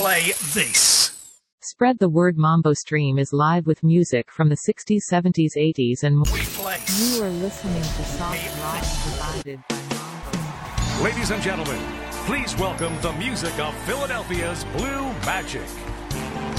play this. Spread the word. Mambo Stream is live with music from the 60s, 70s, 80s, and more. We play. You are listening to soft rock provided by Mambo. Ladies and gentlemen, please welcome the music of Philadelphia's Blue Magic.